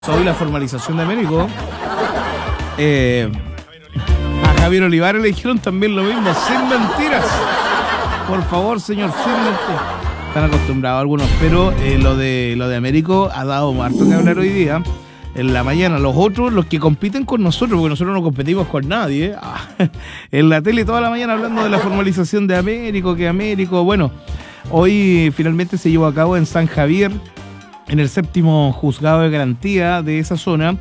Hoy la formalización de Américo. A Javier Olivares le dijeron también lo mismo, sin mentiras. Por favor, señor, sin mentiras. Están acostumbrados algunos, pero lo de Américo ha dado harto que hablar hoy día. En la mañana, los otros, los que compiten con nosotros, porque nosotros no competimos con nadie, en la tele toda la mañana hablando de la formalización de Américo, que Américo, bueno, hoy finalmente se llevó a cabo en San Javier, en el 7º juzgado de garantía de esa zona,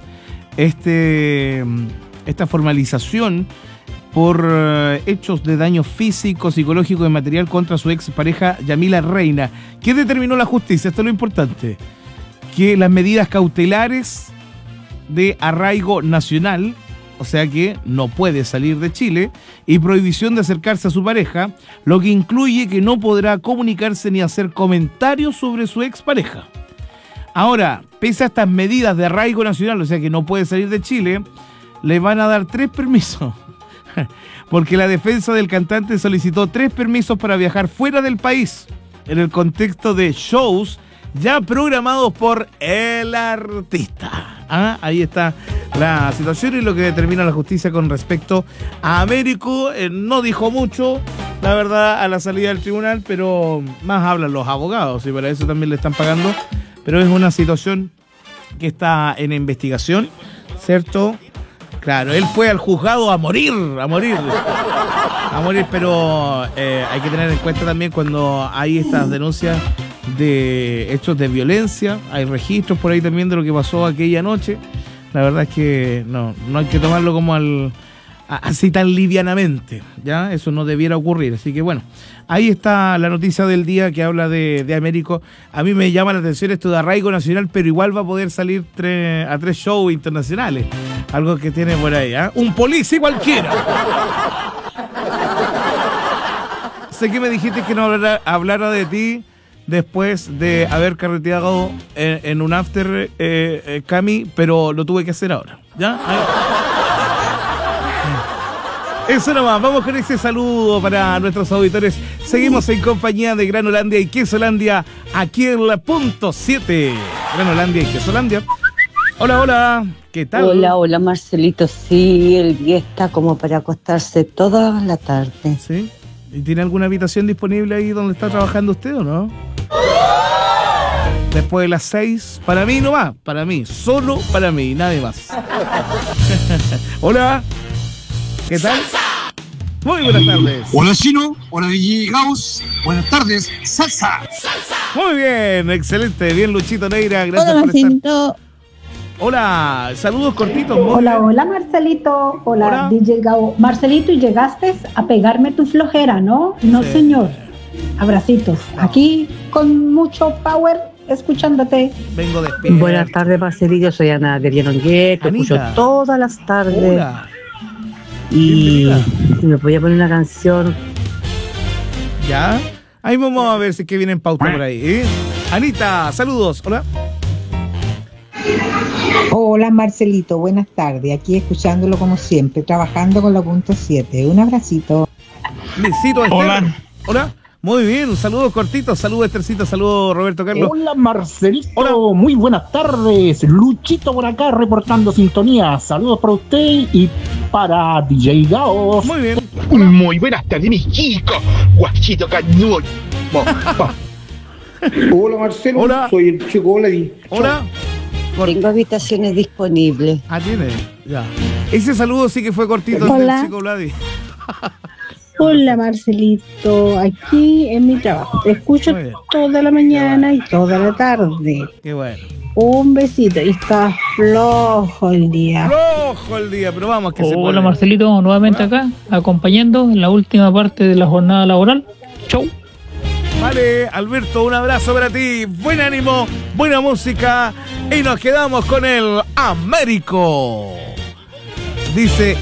esta formalización por hechos de daño físico, psicológico y material contra su expareja Yamila Reina. ¿Qué determinó la justicia? Esto es lo importante. Que las medidas cautelares de arraigo nacional, o sea que no puede salir de Chile, y prohibición de acercarse a su pareja, lo que incluye que no podrá comunicarse ni hacer comentarios sobre su expareja. Ahora, pese a estas medidas de arraigo nacional, o sea que no puede salir de Chile, le van a dar 3 permisos. Porque la defensa del cantante solicitó 3 permisos para viajar fuera del país, en el contexto de shows ya programados por el artista. Ahí está la situación y lo que determina la justicia con respecto a Américo. No dijo mucho, la verdad, a la salida del tribunal, pero más hablan los abogados y para eso también le están pagando. Pero es una situación que está en investigación, ¿cierto? Claro, él fue al juzgado a morir, pero hay que tener en cuenta también cuando hay estas denuncias de hechos de violencia, hay registros por ahí también de lo que pasó aquella noche. La verdad es que no hay que tomarlo como así tan livianamente, ¿ya? Eso no debiera ocurrir, así que bueno, ahí está la noticia del día que habla de Américo. A mí me llama la atención esto de arraigo nacional, pero igual va a poder salir a 3 shows internacionales, algo que tiene por ahí, un policía cualquiera. Sé que me dijiste que no hablara de ti después de haber carreteado en un after, Cami, pero lo tuve que hacer ahora, ¿ya? Eso nomás, vamos con ese saludo para nuestros auditores. Seguimos en compañía de Granolandia y Quesolandia, aquí en la punto 7. Granolandia y Quesolandia. Hola, ¿qué tal? Hola, Marcelito. Sí, el día está como para acostarse toda la tarde. ¿Sí? ¿Y tiene alguna habitación disponible ahí donde está trabajando usted o no? Después de las 6, para mí nomás, para mí, solo para mí, nadie más. Hola, ¿qué tal? Muy buenas tardes. Hola Chino, hola DJ Gauss, buenas tardes, salsa. Muy bien, excelente, bien Luchito Neira, gracias hola, por Marcelito. estar. Hola, saludos cortitos. Hola Marcelito, hola DJ Gauss. Marcelito, ¿y llegaste a pegarme tu flojera, no? No, sí. Señor. Abracitos. No. Aquí con mucho power, escuchándote. Vengo despierto. Buenas tardes, Marcelito. Soy Ana de Bienongué, te escucho todas las tardes. Hola. Y si me podía poner una canción. ¿Ya? Ahí vamos a ver si es que viene en pauta por ahí, Anita, saludos. Hola. Hola Marcelito, buenas tardes. Aquí escuchándolo como siempre, trabajando con la punto 7. Un abracito. Besito, Esteban. Hola. Muy bien, un saludo cortito, saludo Estercito, saludo Roberto Carlos. Hola Marcelito, hola. Muy buenas tardes, Luchito por acá reportando sintonía, saludos para usted y para DJ Gauss. Muy bien. Hola. Muy buenas tardes mis chicos, guachito cañudo. Hola Marcelo, hola. Soy el chico Oladi. Hola. Tengo habitaciones disponibles. Tiene, ya. Ese saludo sí que fue cortito. Hola. Del chico Vladi. Hola Marcelito, aquí en mi trabajo. Te escucho toda la mañana y toda la tarde. Qué bueno. Un besito. Y está flojo el día. Pero vamos que se puede. Hola Marcelito, nuevamente acá, acompañando en la última parte de la jornada laboral. Chau. Vale, Alberto, un abrazo para ti. Buen ánimo, buena música. Y nos quedamos con el Américo. Dice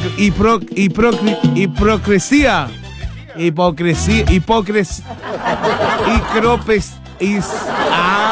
hipocresía. Hipocresía.